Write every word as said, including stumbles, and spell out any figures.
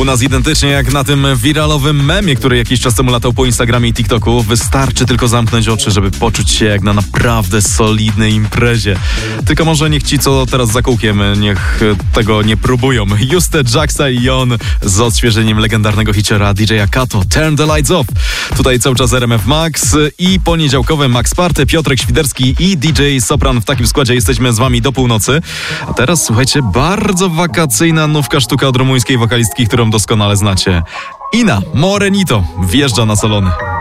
U nas identycznie jak na tym wiralowym memie, który jakiś czas temu latał po Instagramie i TikToku. Wystarczy tylko zamknąć oczy, żeby poczuć się jak na naprawdę solidnej imprezie. Tylko może niech ci, co teraz za kółkiem, niech tego nie próbują. Juste, Jaxa i Jon z odświeżeniem legendarnego hiciora D J Kato, Turn the Lights Off. Tutaj cały czas R M F Max i poniedziałkowy Max Party, Piotrek Świderski i D J Sopran. W takim składzie jesteśmy z wami do północy. A teraz słuchajcie, bardzo wakacyjna nówka sztuka od rumuńskiej wokalistki, którą doskonale znacie. Ina Morenito wjeżdża na salony.